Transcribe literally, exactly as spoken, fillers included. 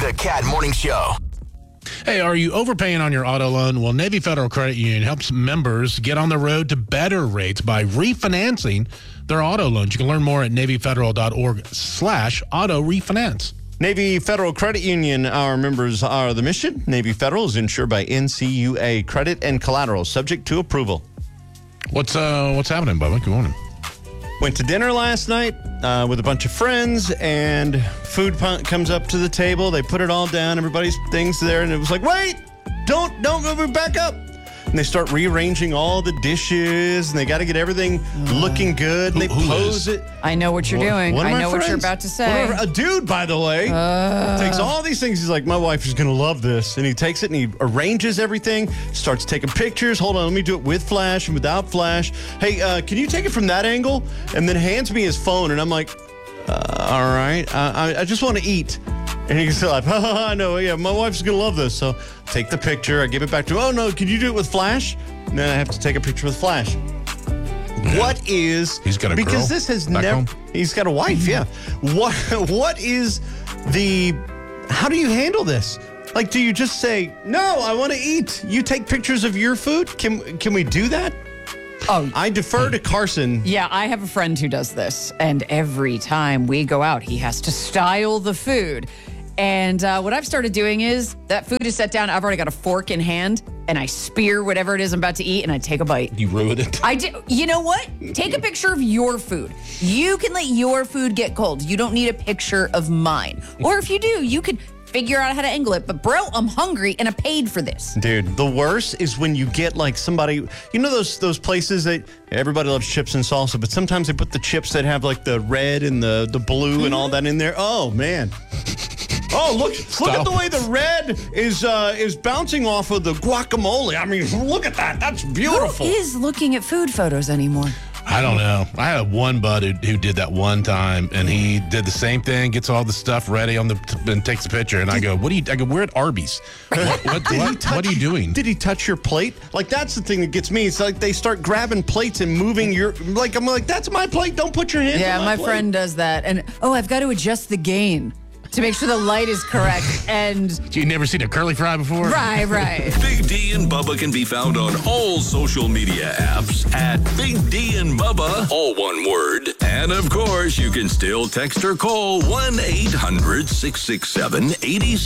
The Cat Morning Show. Hey, are you overpaying on your auto loan? Well, Navy Federal Credit Union helps members get on the road to better rates by refinancing their auto loans. You can learn more at NavyFederal.org slash auto refinance. Navy Federal Credit Union, our members are the mission. Navy Federal is insured by N C U A. Credit and collateral subject to approval. What's uh what's happening, Bubba? Good morning. Went to dinner last night uh, with a bunch of friends, and food pun- comes up to the table. They put it all down, everybody's things there, and it was like, wait, don't don't move it back up. And they start rearranging all the dishes, and they got to get everything uh, looking good. And who, they who pose is? it. I know what you're doing. One of I my know friends, what you're about to say. one of- a dude, by the way, Uh. takes all these things. He's like, my wife is going to love this. And he takes it and he arranges everything, starts taking pictures. Hold on, let me do it with flash and without flash. Hey, uh, can you take it from that angle? And then hands me his phone, and I'm like, uh, all right, uh, I, I just want to eat. And he's like, oh, I know, yeah, my wife's going to love this. So take the picture. I give it back to him. Oh, no, can you do it with flash? And then I have to take a picture with flash. Yeah. What is... He's got a Because girl this has back never... home? He's got a wife, yeah. What? What is the... How do you handle this? Like, do you just say, no, I want to eat. You take pictures of your food? Can Can we do that? Oh, I defer to Carson. yeah, I have a friend who does this, and every time we go out, he has to style the food. And uh, what I've started doing is that food is set down. I've already got a fork in hand, and I spear whatever it is I'm about to eat, and I take a bite. You ruined it. I do. You know what? Take a picture of your food. You can let your food get cold. You don't need a picture of mine. Or if you do, you could figure out how to angle it. But bro, I'm hungry and I paid for this. Dude, the worst is when you get like somebody, you know those those places that everybody loves chips and salsa, but sometimes they put the chips that have like the red and the, the blue and all that in there. Oh, man. Oh, look look at the way the red is uh, is bouncing off of the guacamole. I mean, look at that. That's beautiful. Who is looking at food photos anymore? I don't know. I had one bud who, who did that one time, and he did the same thing, gets all the stuff ready on the and takes a picture. And I go, "What do you?" I go, "We're at Arby's. What, what, Did he what, touch- what are you doing?" Did he touch your plate? Like, that's the thing that gets me. It's like they start grabbing plates and moving your, like, I'm like, that's my plate. Don't put your hands Yeah, on my my plate. friend does that. And, oh, I've got to adjust the gain to make sure the light is correct. And, You never seen a curly fry before? right, right. Big D and Bubba can be found on all social media apps at Big D and Bubba, all one word. And of course, you can still text or call one eight hundred six six seven eight six